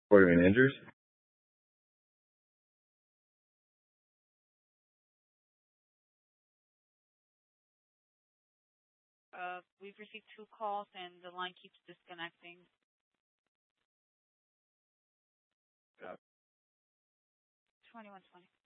Board of Managers. We've received 2 calls and the line keeps disconnecting. 2120.